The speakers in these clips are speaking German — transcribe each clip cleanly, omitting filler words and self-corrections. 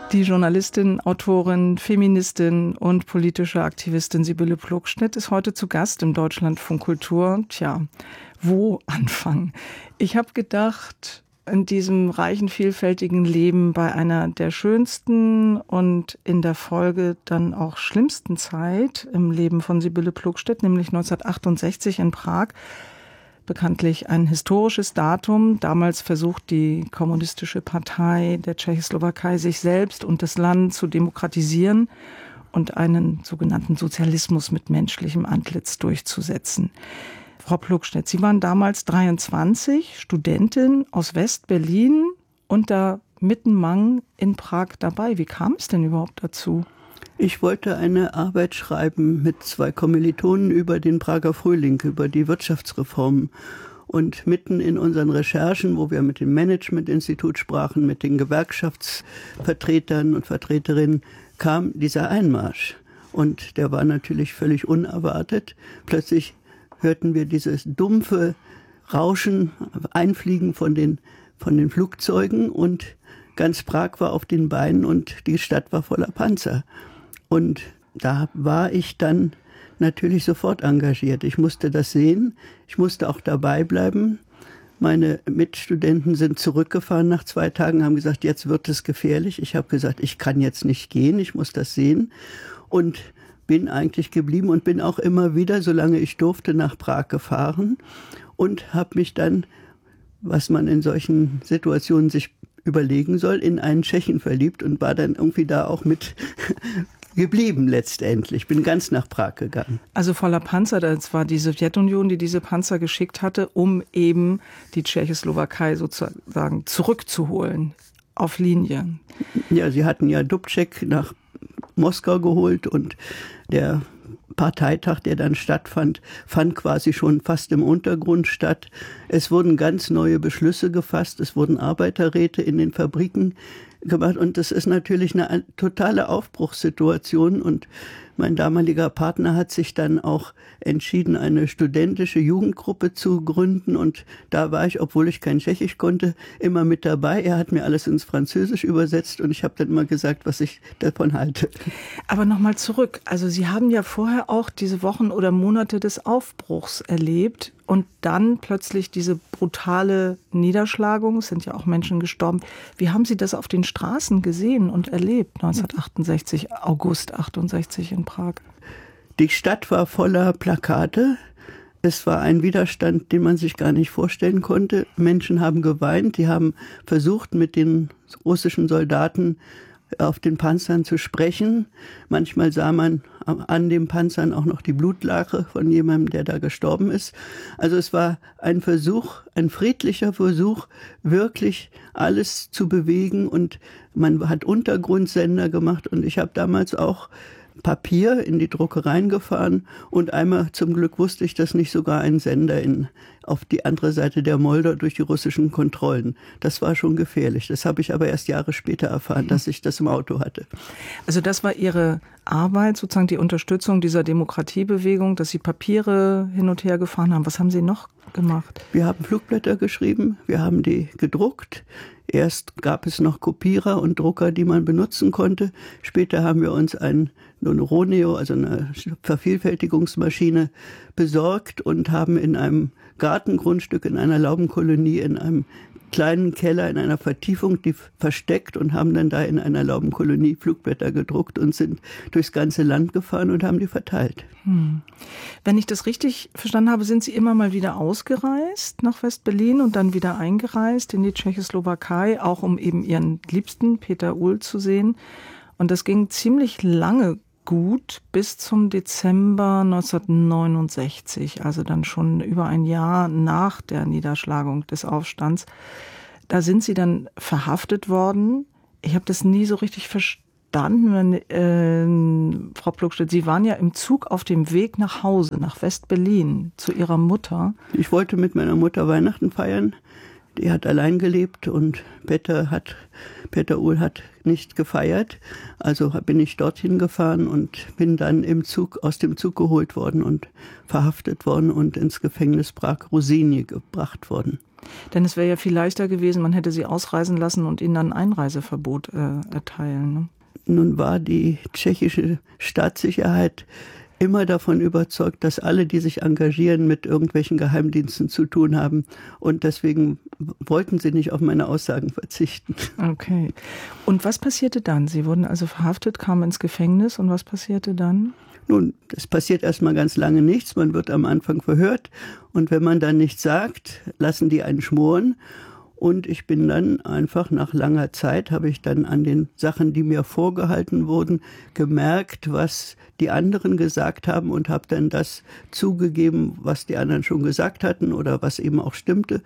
Die Journalistin, Autorin, Feministin und politische Aktivistin Sibylle Plockschnitt ist heute zu Gast im Deutschlandfunk Kultur. Tja, wo anfangen? Ich habe gedacht, in diesem reichen, vielfältigen Leben bei einer der schönsten und in der Folge dann auch schlimmsten Zeit im Leben von Sibylle Plockschnitt, nämlich 1968 in Prag, bekanntlich ein historisches Datum. Damals versucht die Kommunistische Partei der Tschechoslowakei, sich selbst und das Land zu demokratisieren und einen sogenannten Sozialismus mit menschlichem Antlitz durchzusetzen. Frau Plockschnitt, Sie waren damals 23, Studentin aus West-Berlin und da mittenmang in Prag dabei. Wie kam es denn überhaupt dazu? Ich wollte eine Arbeit schreiben mit 2 Kommilitonen über den Prager Frühling, über die Wirtschaftsreformen. Und mitten in unseren Recherchen, wo wir mit dem Management-Institut sprachen, mit den Gewerkschaftsvertretern und Vertreterinnen, kam dieser Einmarsch. Und der war natürlich völlig unerwartet. Plötzlich hörten wir dieses dumpfe Rauschen, Einfliegen von den Flugzeugen und ganz Prag war auf den Beinen und die Stadt war voller Panzer. Und da war ich dann natürlich sofort engagiert. Ich musste das sehen, ich musste auch dabei bleiben. Meine Mitstudenten sind zurückgefahren nach 2 Tagen, haben gesagt, jetzt wird es gefährlich. Ich habe gesagt, ich kann jetzt nicht gehen, ich muss das sehen. Und bin eigentlich geblieben und bin auch immer wieder, solange ich durfte, nach Prag gefahren und habe mich dann, was man in solchen Situationen sich überlegen soll, in einen Tschechen verliebt und war dann irgendwie da auch mit geblieben letztendlich. Bin ganz nach Prag gegangen. Also voller Panzer, das war die Sowjetunion, die diese Panzer geschickt hatte, um eben die Tschechoslowakei sozusagen zurückzuholen auf Linie. Ja, sie hatten ja Dubček nach Moskau geholt und der Parteitag, der dann stattfand, fand quasi schon fast im Untergrund statt. Es wurden ganz neue Beschlüsse gefasst, es wurden Arbeiterräte in den Fabriken gemacht und das ist natürlich eine totale Aufbruchssituation und mein damaliger Partner hat sich dann auch entschieden, eine studentische Jugendgruppe zu gründen und da war ich, obwohl ich kein Tschechisch konnte, immer mit dabei. Er hat mir alles ins Französisch übersetzt und ich habe dann immer gesagt, was ich davon halte. Aber nochmal zurück, also Sie haben ja vorher auch diese Wochen oder Monate des Aufbruchs erlebt und dann plötzlich diese brutale Niederschlagung, es sind ja auch Menschen gestorben. Wie haben Sie das auf den Straßen gesehen und erlebt, 1968, August 68 in Prag? Die Stadt war voller Plakate. Es war ein Widerstand, den man sich gar nicht vorstellen konnte. Menschen haben geweint, die haben versucht, mit den russischen Soldaten auf den Panzern zu sprechen. Manchmal sah man an den Panzern auch noch die Blutlache von jemandem, der da gestorben ist. Also es war ein Versuch, ein friedlicher Versuch, wirklich alles zu bewegen und man hat Untergrundsender gemacht und ich habe damals auch Papier in die Druckereien gefahren und einmal zum Glück wusste ich, dass nicht sogar ein Sender auf die andere Seite der Moldau durch die russischen Kontrollen. Das war schon gefährlich. Das habe ich aber erst Jahre später erfahren, dass ich das im Auto hatte. Also das war Ihre Arbeit, sozusagen die Unterstützung dieser Demokratiebewegung, dass Sie Papiere hin und her gefahren haben. Was haben Sie noch gemacht? Wir haben Flugblätter geschrieben, wir haben die gedruckt. Erst gab es noch Kopierer und Drucker, die man benutzen konnte. Später haben wir uns ein Roneo, also eine Vervielfältigungsmaschine, besorgt und haben in einem Gartengrundstück, in einer Laubenkolonie, in einem kleinen Keller, in einer Vertiefung, die versteckt und haben dann da in einer Laubenkolonie Flugblätter gedruckt und sind durchs ganze Land gefahren und haben die verteilt. Wenn ich das richtig verstanden habe, sind Sie immer mal wieder ausgereist nach West-Berlin und dann wieder eingereist in die Tschechoslowakei, auch um eben Ihren Liebsten Peter Uhl zu sehen. Und das ging ziemlich lange gut bis zum Dezember 1969, also dann schon über ein Jahr nach der Niederschlagung des Aufstands. Da sind Sie dann verhaftet worden. Ich habe das nie so richtig verstanden. Frau Plockschnitt, Sie waren ja im Zug auf dem Weg nach Hause, nach West-Berlin, zu Ihrer Mutter. Ich wollte mit meiner Mutter Weihnachten feiern. Die hat allein gelebt und Peter Uhl hat nicht gefeiert. Also bin ich dorthin gefahren und bin dann aus dem Zug geholt worden und verhaftet worden und ins Gefängnis Prag-Rozynie gebracht worden. Denn es wäre ja viel leichter gewesen, man hätte sie ausreisen lassen und ihnen dann ein Einreiseverbot erteilen. Ne? Nun war die tschechische Staatssicherheit immer davon überzeugt, dass alle, die sich engagieren, mit irgendwelchen Geheimdiensten zu tun haben. Und deswegen wollten sie nicht auf meine Aussagen verzichten. Okay. Und was passierte dann? Sie wurden also verhaftet, kamen ins Gefängnis. Und was passierte dann? Nun, es passiert erstmal ganz lange nichts. Man wird am Anfang verhört. Und wenn man dann nichts sagt, lassen die einen schmoren. Und ich bin dann einfach nach langer Zeit, habe ich dann an den Sachen, die mir vorgehalten wurden, gemerkt, was die anderen gesagt haben und habe dann das zugegeben, was die anderen schon gesagt hatten oder was eben auch stimmte.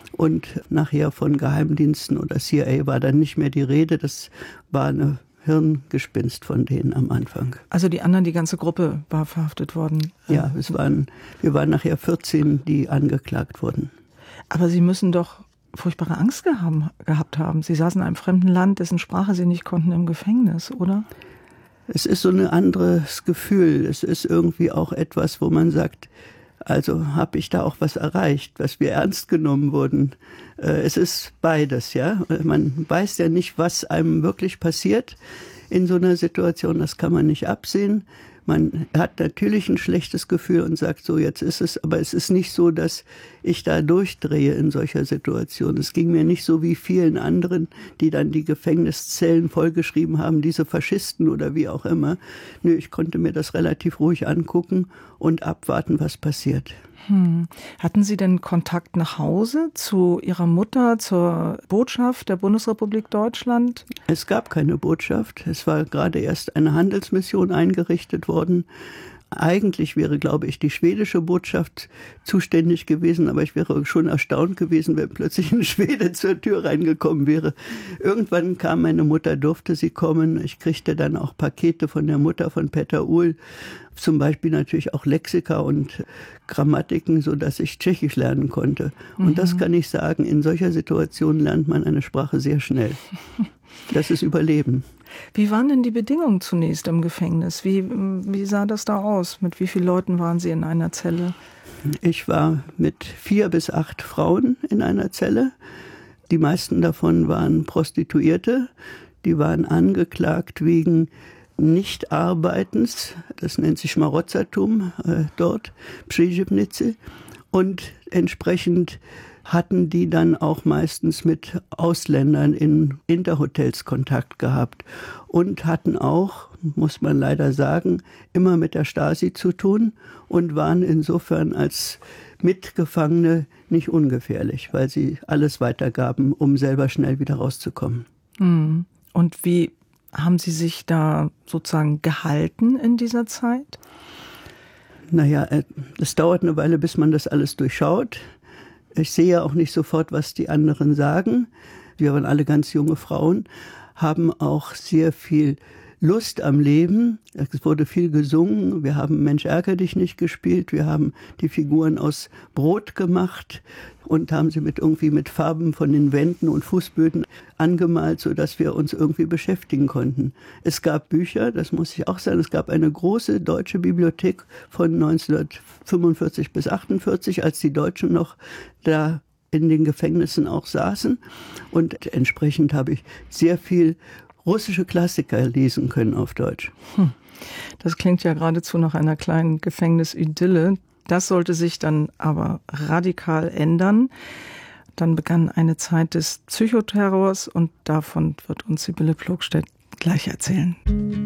Und nachher von Geheimdiensten oder CIA war dann nicht mehr die Rede. Das war eine Hirngespinst von denen am Anfang. Also die anderen, die ganze Gruppe war verhaftet worden? Ja, wir waren nachher 14, die angeklagt wurden. Aber Sie müssen doch furchtbare Angst gehabt haben. Sie saßen in einem fremden Land, dessen Sprache Sie nicht konnten, im Gefängnis, oder? Es ist so ein anderes Gefühl. Es ist irgendwie auch etwas, wo man sagt, also habe ich da auch was erreicht, was wir ernst genommen wurden. Es ist beides, ja. Man weiß ja nicht, was einem wirklich passiert in so einer Situation. Das kann man nicht absehen. Man hat natürlich ein schlechtes Gefühl und sagt, so jetzt ist es, aber es ist nicht so, dass ich da durchdrehe in solcher Situation. Es ging mir nicht so wie vielen anderen, die dann die Gefängniszellen vollgeschrieben haben, diese Faschisten oder wie auch immer. Nö, ich konnte mir das relativ ruhig angucken und abwarten, was passiert. Hatten Sie denn Kontakt nach Hause zu Ihrer Mutter, zur Botschaft der Bundesrepublik Deutschland? Es gab keine Botschaft. Es war gerade erst eine Handelsmission eingerichtet worden. Eigentlich wäre, glaube ich, die schwedische Botschaft zuständig gewesen, aber ich wäre schon erstaunt gewesen, wenn plötzlich ein Schwede zur Tür reingekommen wäre. Irgendwann kam meine Mutter, durfte sie kommen. Ich kriegte dann auch Pakete von der Mutter von Peter Uhl, zum Beispiel natürlich auch Lexika und Grammatiken, sodass ich Tschechisch lernen konnte. Und das kann ich sagen, in solcher Situation lernt man eine Sprache sehr schnell. Das ist Überleben. Wie waren denn die Bedingungen zunächst im Gefängnis? Wie sah das da aus? Mit wie vielen Leuten waren Sie in einer Zelle? Ich war mit 4 bis 8 Frauen in einer Zelle. Die meisten davon waren Prostituierte. Die waren angeklagt wegen Nichtarbeitens. Das nennt sich Schmarotzertum dort, Przejebnice. Und entsprechend hatten die dann auch meistens mit Ausländern in Interhotels Kontakt gehabt und hatten auch, muss man leider sagen, immer mit der Stasi zu tun und waren insofern als Mitgefangene nicht ungefährlich, weil sie alles weitergaben, um selber schnell wieder rauszukommen. Und wie haben Sie sich da sozusagen gehalten in dieser Zeit? Naja, es dauert eine Weile, bis man das alles durchschaut. Ich sehe ja auch nicht sofort, was die anderen sagen. Wir waren alle ganz junge Frauen, haben auch sehr viel Lust am Leben. Es wurde viel gesungen. Wir haben Mensch, ärger dich nicht gespielt. Wir haben die Figuren aus Brot gemacht und haben sie mit Farben von den Wänden und Fußböden angemalt, sodass wir uns irgendwie beschäftigen konnten. Es gab Bücher, das muss ich auch sagen. Es gab eine große deutsche Bibliothek von 1945 bis 1948, als die Deutschen noch da in den Gefängnissen auch saßen. Und entsprechend habe ich sehr viel russische Klassiker lesen können auf Deutsch. Das klingt ja geradezu nach einer kleinen Gefängnisidylle. Das sollte sich dann aber radikal ändern. Dann begann eine Zeit des Psychoterrors und davon wird uns Sibylle Plogstedt gleich erzählen.